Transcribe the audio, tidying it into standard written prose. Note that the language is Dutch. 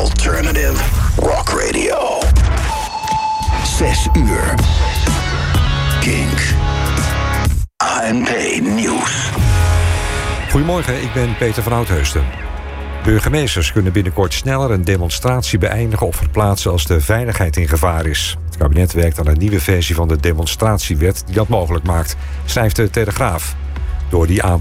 Alternative Rock Radio. 6 uur. Kink. ANP Nieuws. Goedemorgen, ik ben Peter van Oudheusden. Burgemeesters kunnen binnenkort sneller een demonstratie beëindigen of verplaatsen als de veiligheid in gevaar is. Het kabinet werkt aan een nieuwe versie van de demonstratiewet die dat mogelijk maakt, schrijft de Telegraaf. Door die